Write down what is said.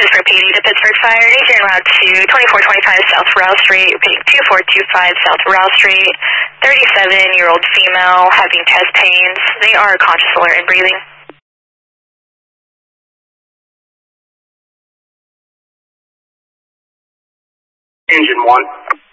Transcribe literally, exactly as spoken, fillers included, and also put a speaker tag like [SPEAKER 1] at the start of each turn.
[SPEAKER 1] Pittsburgh P D to Pittsburgh Fire. Needs your route to twenty-four twenty-five South Rouse Street, repeating two four two five South Rouse Street. thirty-seven-year-old female having chest pains. They are conscious, alert, and breathing.
[SPEAKER 2] Engine one.